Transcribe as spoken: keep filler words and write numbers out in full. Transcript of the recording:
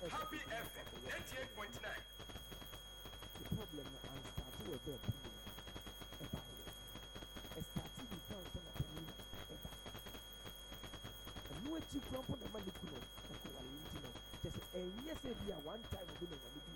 Happy F M ninety-eight point nine. The problem na and start to a bit eba ho. E start to be found on a penny eba. And no achieve from the money kuno. Ko wale ntino. Just eh yes e bia one time we na na bi